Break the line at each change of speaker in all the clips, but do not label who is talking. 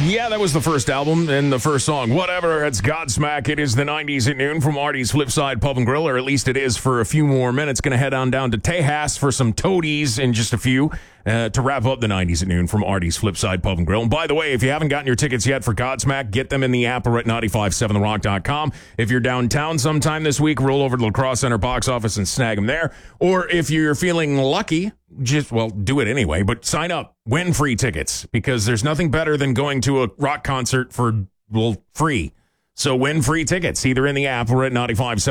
Yeah, that was the first album and the first song. Whatever, it's Godsmack. It is the 90s at noon from Artie's Flipside Pub and Grill, or at least it is for a few more minutes. Going to head on down to Tejas for some toadies in just a few to wrap up the 90s at noon from Artie's Flipside Pub and Grill. And by the way, if you haven't gotten your tickets yet for Godsmack, get them in the app or at 957therock.com. If you're downtown sometime this week, roll over to La Crosse Center box office and snag them there. Or if you're feeling lucky, do it anyway, but sign up, win free tickets, because there's nothing better than going to a rock concert for, free. So win free tickets, either in the app or at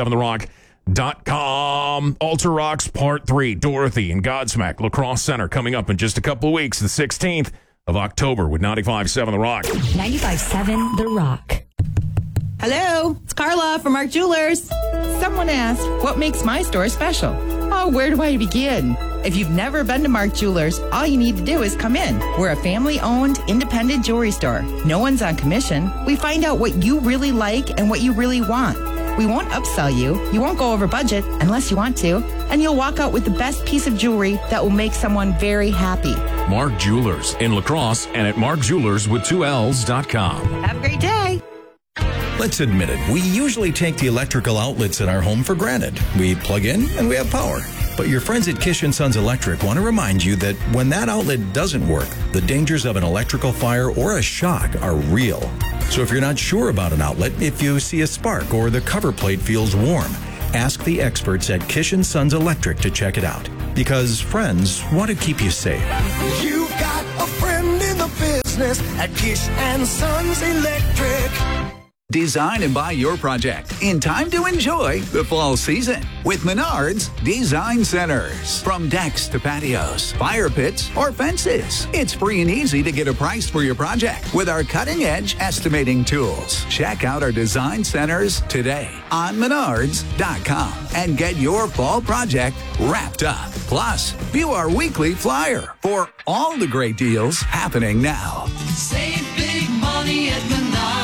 957therock.com. Alter Rocks Part 3, Dorothy and Godsmack, La Crosse Center, coming up in just a couple of weeks, the 16th of October with 95.7 The Rock.
95.7 The Rock.
Hello, it's Carla from Mark Jewelers. Someone asked, what makes my store special? Oh, where do I begin? If you've never been to Mark Jewelers, all you need to do is come in. We're a family-owned, independent jewelry store. No one's on commission. We find out what you really like and what you really want. We won't upsell you. You won't go over budget unless you want to. And you'll walk out with the best piece of jewelry that will make someone very happy.
Mark Jewelers in La Crosse and at markjewelers.com.
Have a great day.
Let's admit it, we usually take the electrical outlets in our home for granted. We plug in and we have power. But your friends at Kish & Sons Electric want to remind you that when that outlet doesn't work, the dangers of an electrical fire or a shock are real. So if you're not sure about an outlet, if you see a spark or the cover plate feels warm, ask the experts at Kish & Sons Electric to check it out. Because friends want to keep you safe.
You've got a friend in the business at Kish & Sons Electric.
Design and buy your project in time to enjoy the fall season with Menards Design Centers. From decks to patios, fire pits, or fences, it's free and easy to get a price for your project with our cutting-edge estimating tools. Check out our design centers today on Menards.com and get your fall project wrapped up. Plus, view our weekly flyer for all the great deals happening now.
Save big money at Menards.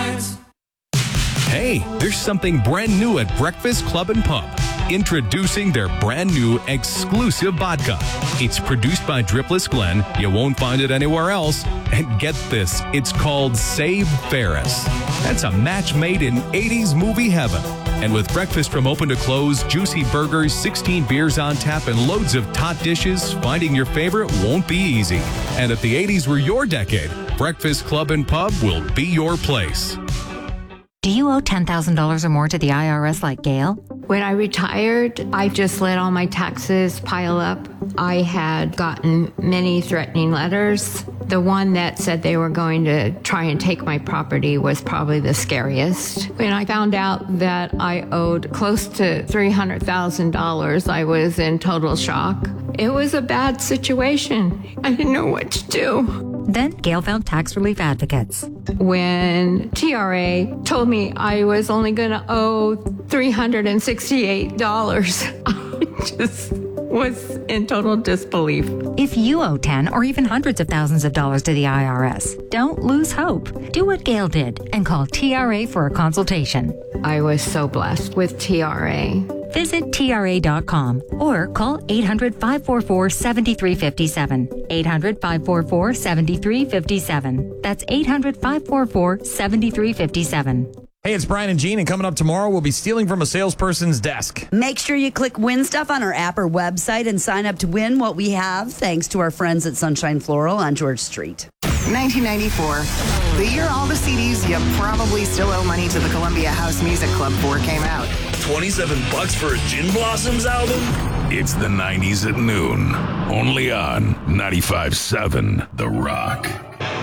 Hey, there's something brand new at Breakfast Club and Pub. Introducing their brand new exclusive vodka. It's produced by Dripless Glen. You won't find it anywhere else. And get this, it's called Save Ferris. That's a match made in 80s movie heaven. And with breakfast from open to close, juicy burgers, 16 beers on tap, and loads of tot dishes, finding your favorite won't be easy. And if the 80s were your decade, Breakfast Club and Pub will be your place.
Do you owe $10,000 or more to the IRS like Gail?
When I retired, I just let all my taxes pile up. I had gotten many threatening letters. The one that said they were going to try and take my property was probably the scariest. When I found out that I owed close to $300,000, I was in total shock. It was a bad situation. I didn't know what to do.
Then Gail found tax relief advocates.
When TRA told me I was only going to owe $368, I just was in total disbelief.
If you owe 10 or even hundreds of thousands of dollars to the IRS, don't lose hope. Do what Gail did and call TRA for a consultation.
I was so blessed with TRA.
Visit TRA.com or call 800-544-7357. 800-544-7357. That's 800-544-7357.
Hey, it's Brian and Gene, and coming up tomorrow, we'll be stealing from a salesperson's desk.
Make sure you click Win Stuff on our app or website and sign up to win what we have, thanks to our friends at Sunshine Floral on George Street.
1994, the year all the CDs you probably still owe money to the Columbia House Music Club for came out.
$27 for a Gin Blossoms album? It's the 90s at noon, only on 95.7 The Rock.